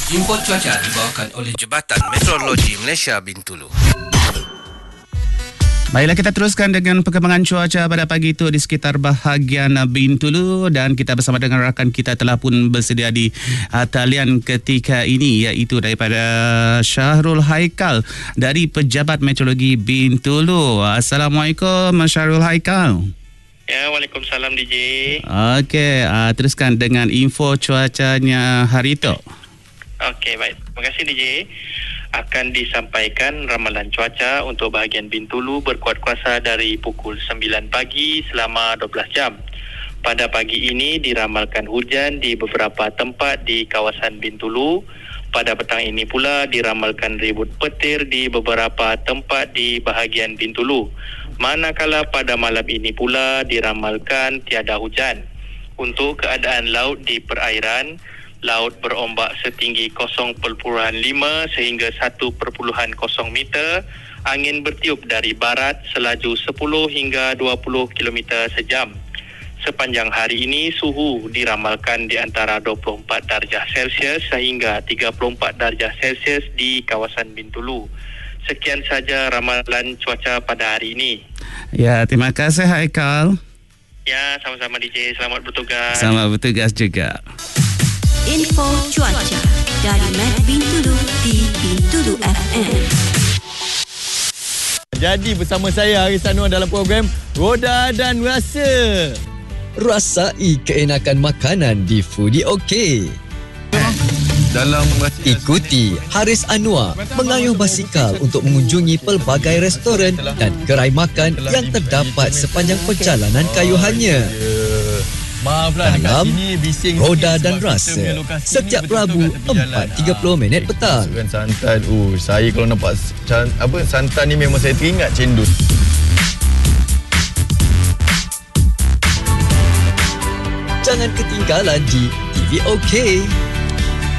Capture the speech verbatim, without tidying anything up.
Info cuaca dibawakan oleh Jabatan Meteorologi Malaysia Bintulu. Baiklah, kita teruskan dengan perkembangan cuaca pada pagi itu di sekitar bahagian Bintulu, dan kita bersama dengan rakan kita telah pun bersedia di uh, talian ketika ini, iaitu daripada Syahrul Haikal dari Pejabat Meteorologi Bintulu. Assalamualaikum Syahrul Haikal. Ya, Waalaikumsalam D J. Okey, uh, teruskan dengan info cuacanya hari itu. Okey, baik. Terima kasih D J. Akan disampaikan ramalan cuaca untuk bahagian Bintulu berkuat kuasa dari pukul sembilan pagi selama dua belas jam. Pada pagi ini diramalkan hujan di beberapa tempat di kawasan Bintulu. Pada petang ini pula diramalkan ribut petir di beberapa tempat di bahagian Bintulu. Manakala pada malam ini pula diramalkan tiada hujan. Untuk keadaan laut di perairan, laut berombak setinggi kosong perpuluhan lima sehingga satu perpuluhan kosong meter. Angin bertiup dari barat selaju sepuluh hingga dua puluh kilometer sejam. Sepanjang hari ini suhu diramalkan di antara dua puluh empat darjah Celsius sehingga tiga puluh empat darjah Celsius di kawasan Bintulu. Sekian saja ramalan cuaca pada hari ini. Ya, terima kasih Haikal. Ya, sama-sama D J. Selamat bertugas. Selamat bertugas juga. Info cuaca dari Met Bintulu di Bintulu F M. Jadi bersama saya Haris Anwar dalam program Roda dan Rasa. Rasai keenakan makanan di Foodie OK. Dalam Ikuti Haris Anwar mengayuh basikal untuk mengunjungi pelbagai restoran dan gerai makan yang terdapat sepanjang perjalanan kayuhannya. Maaflah dalam Roda dan Rasa setiap Rabu empat tiga puluh minit petang. Santan, uh, saya kalau nampak can, apa santan ni memang saya teringat cendol. Jangan ketinggalan di T V OK.